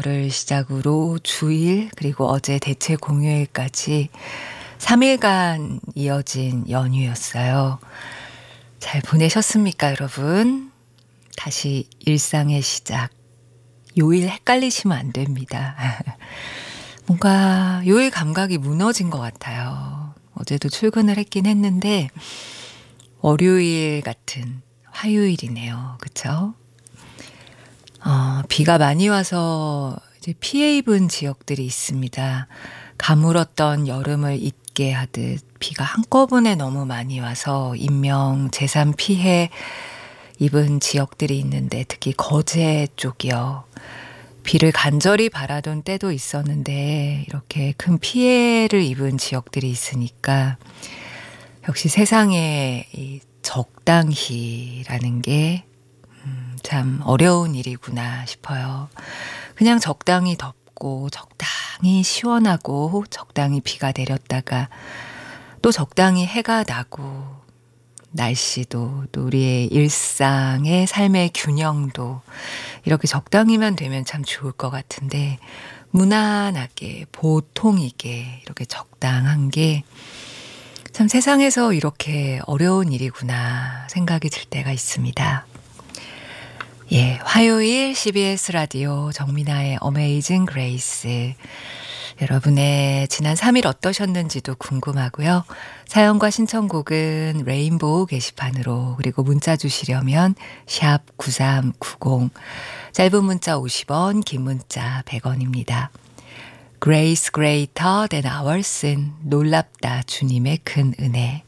를 시작으로 주일 그리고 어제 대체 공휴일까지 3일간 이어진 연휴였어요. 잘 보내셨습니까, 여러분? 다시 일상의 시작. 요일 헷갈리시면 안 됩니다. 뭔가 요일 감각이 무너진 것 같아요. 어제도 출근을 했긴 했는데 월요일 같은 화요일이네요. 그쵸? 비가 많이 와서 이제 피해 입은 지역들이 있습니다. 가물었던 여름을 잊게 하듯 비가 한꺼번에 너무 많이 와서 인명, 재산 피해 입은 지역들이 있는데 특히 거제 쪽이요. 비를 간절히 바라던 때도 있었는데 이렇게 큰 피해를 입은 지역들이 있으니까 역시 세상에 이 적당히라는 게 참 어려운 일이구나 싶어요. 그냥 적당히 덥고 적당히 시원하고 적당히 비가 내렸다가 또 적당히 해가 나고 날씨도 또 우리의 일상의 삶의 균형도 이렇게 적당히만 되면 참 좋을 것 같은데 무난하게 보통이게 이렇게 적당한 게 참 세상에서 이렇게 어려운 일이구나 생각이 들 때가 있습니다. 예, 화요일 CBS 라디오 정민아의 어메이징 그레이스. 여러분의 지난 3일 어떠셨는지도 궁금하고요. 사연과 신청곡은 레인보우 게시판으로 그리고 문자 주시려면 샵 9390 짧은 문자 50원 긴 문자 100원입니다. Grace greater than our sin 놀랍다 주님의 큰 은혜.